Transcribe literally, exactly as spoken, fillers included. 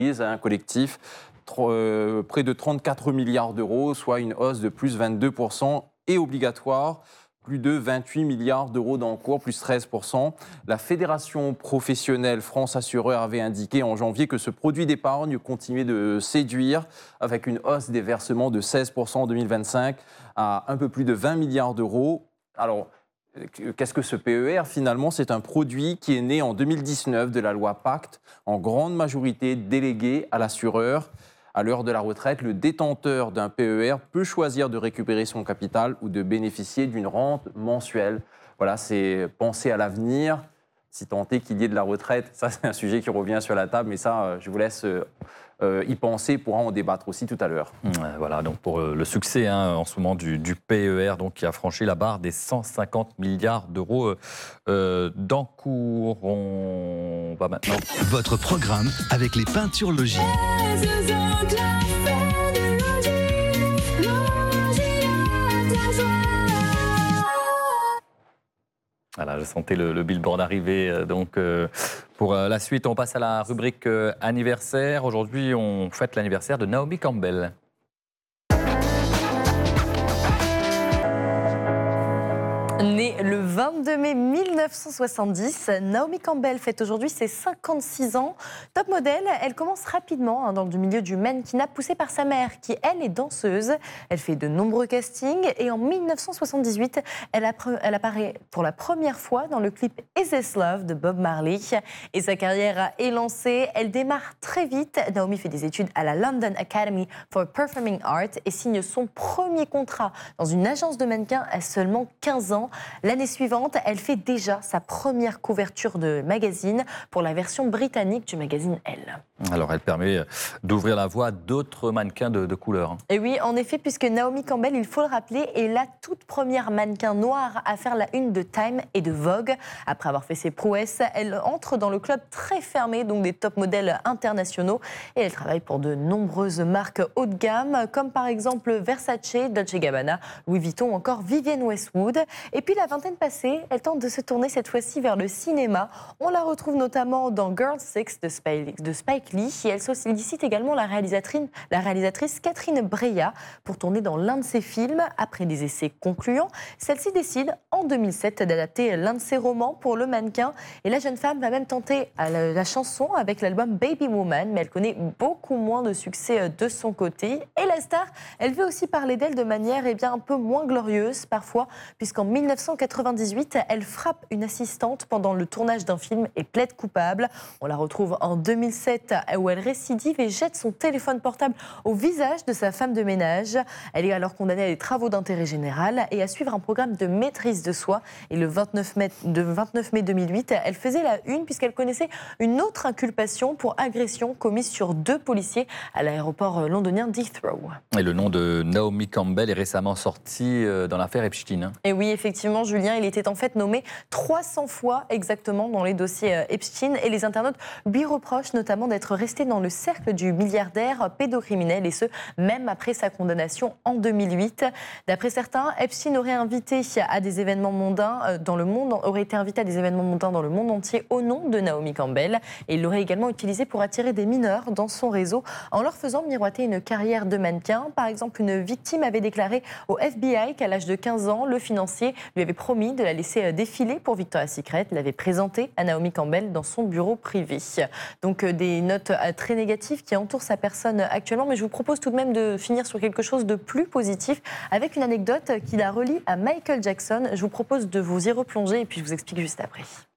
un collectif, euh, près de trente-quatre milliards d'euros, soit une hausse de plus vingt-deux pour cent et obligatoire. Plus de vingt-huit milliards d'euros d'encours, plus treize pour cent. La Fédération professionnelle France Assureur avait indiqué en janvier que ce produit d'épargne continuait de séduire avec une hausse des versements de seize pour cent en deux mille vingt-cinq à un peu plus de vingt milliards d'euros. Alors, qu'est-ce que ce P E R ? Finalement, c'est un produit qui est né en deux mille dix-neuf de la loi Pacte, en grande majorité délégué à l'assureur. À l'heure de la retraite, le détenteur d'un P E R peut choisir de récupérer son capital ou de bénéficier d'une rente mensuelle. Voilà, c'est penser à l'avenir, si tant est qu'il y ait de la retraite. Ça, c'est un sujet qui revient sur la table, mais ça, je vous laisse euh, y penser, pourra en débattre aussi tout à l'heure. Voilà, donc pour le succès hein, en ce moment du, du P E R, donc, qui a franchi la barre des cent cinquante milliards d'euros euh, d'encours. On va maintenant... Votre programme avec les peintures Logis. Voilà, je sentais le, le billboard arriver. Donc, euh, pour euh, la suite, on passe à la rubrique euh, anniversaire. Aujourd'hui, on fête l'anniversaire de Naomi Campbell. Née le vingt-deux mai mille neuf cent soixante-dix, Naomi Campbell fête aujourd'hui ses cinquante-six ans. Top modèle, elle commence rapidement hein, dans le milieu du mannequinat, poussée par sa mère qui, elle, est danseuse. Elle fait de nombreux castings et en mille neuf cent soixante-dix-huit, elle, elle apparaît pour la première fois dans le clip Is This Love de Bob Marley. Et sa carrière a élancé. Elle démarre très vite. Naomi fait des études à la London Academy for Performing Art et signe son premier contrat dans une agence de mannequins à seulement quinze ans. L'année suivante, elle fait déjà sa première couverture de magazine pour la version britannique du magazine Elle. Alors, elle permet d'ouvrir la voie à d'autres mannequins de, de couleur. Et oui, en effet, puisque Naomi Campbell, il faut le rappeler, est la toute première mannequin noire à faire la une de Time et de Vogue. Après avoir fait ses prouesses, elle entre dans le club très fermé, donc des top modèles internationaux. Et elle travaille pour de nombreuses marques haut de gamme, comme par exemple Versace, Dolce Gabbana, Louis Vuitton ou encore Vivienne Westwood. Et puis la vingtaine passée, elle tente de se tourner cette fois-ci vers le cinéma. On la retrouve notamment dans Girl Six de Spike, de Spike Lee. Et elle sollicite également la réalisatrice, la réalisatrice Catherine Breillat pour tourner dans l'un de ses films. Après des essais concluants, celle-ci décide en deux mille sept d'adapter l'un de ses romans pour le mannequin. Et la jeune femme va même tenter la, la chanson avec l'album Baby Woman, mais elle connaît beaucoup moins de succès de son côté. Et la star, elle veut aussi parler d'elle de manière eh bien, un peu moins glorieuse parfois, puisqu'en mille neuf cent quatre-vingt-dix-huit, elle frappe une assistante pendant le tournage d'un film et plaide coupable. On la retrouve en deux mille sept où elle récidive et jette son téléphone portable au visage de sa femme de ménage. Elle est alors condamnée à des travaux d'intérêt général et à suivre un programme de maîtrise de soi. Et le vingt-neuf mai, de vingt-neuf mai deux mille huit, elle faisait la une puisqu'elle connaissait une autre inculpation pour agression commise sur deux policiers à l'aéroport londonien d'Heathrow. Et le nom de Naomi Campbell est récemment sorti dans l'affaire Epstein. Et oui, effectivement, Julien, il était en fait nommé trois cents fois exactement dans les dossiers Epstein et les internautes lui reprochent notamment d'être resté dans le cercle du milliardaire pédocriminel et ce, même après sa condamnation en deux mille huit. D'après certains, Epstein aurait invité à des événements mondains dans le monde, aurait été invité à des événements mondains dans le monde entier au nom de Naomi Campbell et il l'aurait également utilisé pour attirer des mineurs dans son réseau en leur faisant miroiter une carrière de mannequin. Par exemple, une victime avait déclaré au F B I qu'à l'âge de quinze ans, le financier lui avait promis de la laisser défiler pour Victoria's Secret, l'avait présenté à Naomi Campbell dans son bureau privé. Donc des notes très négatives qui entourent sa personne actuellement, mais je vous propose tout de même de finir sur quelque chose de plus positif avec une anecdote qui la relie à Michael Jackson. Je vous propose de vous y replonger et puis je vous explique juste après.